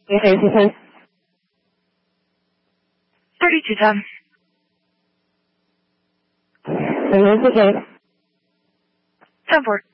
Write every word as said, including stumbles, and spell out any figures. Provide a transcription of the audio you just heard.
Okay, so ten. thirty-two ten. And that's okay. ten four.